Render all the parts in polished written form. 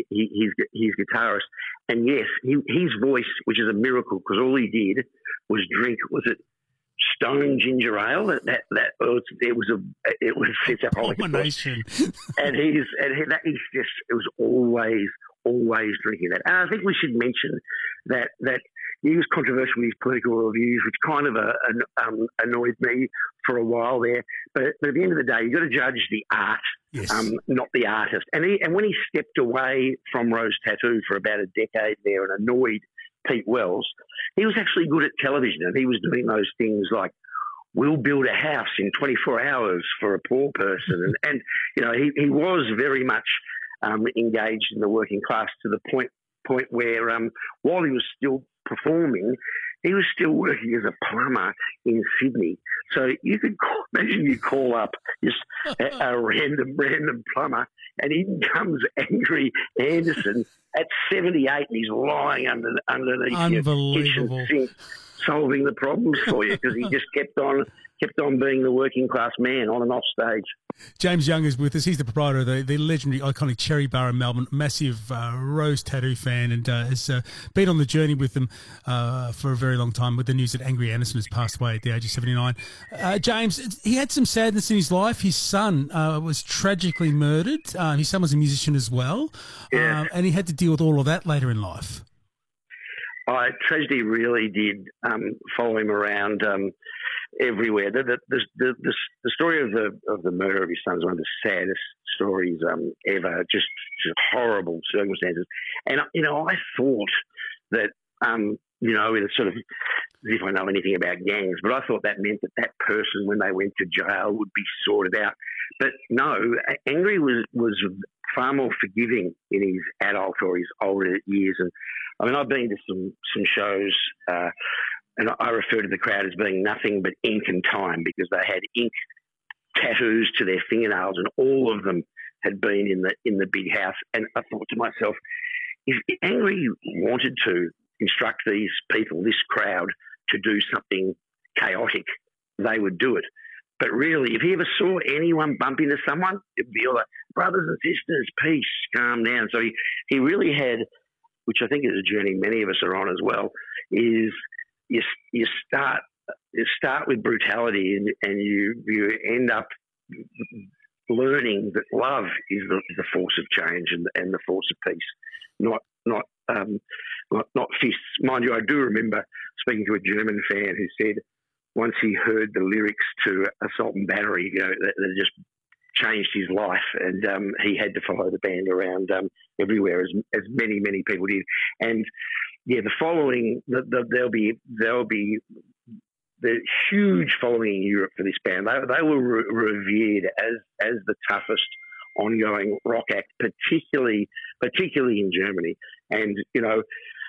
his guitarist. And yes, his voice, which is a miracle, because all he did was drink. Was it Stone ginger ale? It was it's alcoholic, combination. and it was always drinking that. And I think we should mention that he was controversial with his political views, which kind of annoyed me for a while there. But at the end of the day, you've got to judge the art, yes. Not the artist. And when he stepped away from Rose Tattoo for about a decade there and annoyed Pete Wells, he was actually good at television, and he was doing those things like, we'll build a house in 24 hours for a poor person. And you know, he was very much engaged in the working class to the point where while he was still performing, he was still working as a plumber in Sydney. So you could imagine you call up just a random plumber, and in comes Angry Anderson at 78, and he's lying underneath your kitchen sink, solving the problems for you, because he just kept on being the working class man on and off stage. James Young is with us. He's the proprietor of the legendary, iconic Cherry Bar in Melbourne, massive Rose Tattoo fan, and has been on the journey with them for a very long time, with the news that Angry Anderson has passed away at the age of 79. James, he had some sadness in his life. His son was tragically murdered. His son was a musician as well, and he had to deal with all of that later in life. Tragedy really did follow him around everywhere. The story of the murder of his son is one of the saddest stories ever. Just horrible circumstances. And you know, I thought that you know, in a sort of, as if I know anything about gangs, but I thought that meant that person, when they went to jail, would be sorted out. But no, Angry was far more forgiving in his adult or his older years. And I mean, I've been to some shows, and I refer to the crowd as being nothing but ink and time, because they had ink tattoos to their fingernails, and all of them had been in the big house. And I thought to myself, if Angry wanted to instruct these people, this crowd, to do something chaotic, they would do it. But really, if he ever saw anyone bump into someone, it'd be all like, brothers and sisters, peace, calm down. So he really had, which I think is a journey many of us are on as well, is you start with brutality, and you end up learning that love is the force of change and the force of peace, not fists. Mind you, I do remember speaking to a German fan who said once he heard the lyrics to Assault and Battery, you know, that just changed his life, and he had to follow the band around everywhere, as many people did. And yeah, the following, there'll be the huge following in Europe for this band. They were revered as the toughest ongoing rock act, particularly in Germany. And you know,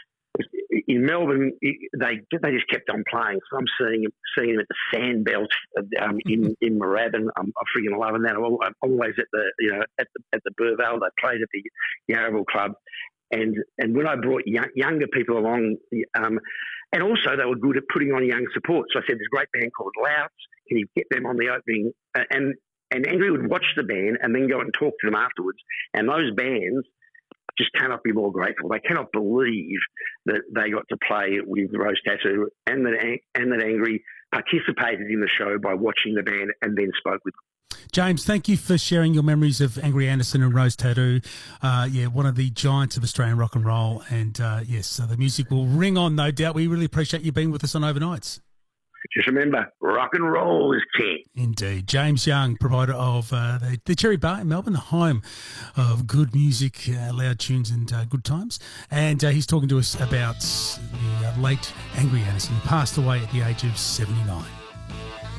in Melbourne, they just kept on playing. So I'm seeing them at the Sandbelt in Moorabbin. I'm freaking loving that. I'm always at the Burvale. They played at the Yarraville Club, and when I brought younger people along, and also they were good at putting on young support. So I said, there's a great band called Louts. Can you get them on the opening? And Angry would watch the band and then go and talk to them afterwards. And those bands just cannot be more grateful. They cannot believe that they got to play with Rose Tattoo, and that Angry participated in the show by watching the band and then spoke with them. James, thank you for sharing your memories of Angry Anderson and Rose Tattoo. One of the giants of Australian rock and roll. And yes, so the music will ring on, no doubt. We really appreciate you being with us on Overnights. Just remember, rock and roll is king. Indeed. James Young, provider of the Cherry Bar in Melbourne, the home of good music, loud tunes and good times. And he's talking to us about the late Angry Anderson, who passed away at the age of 79.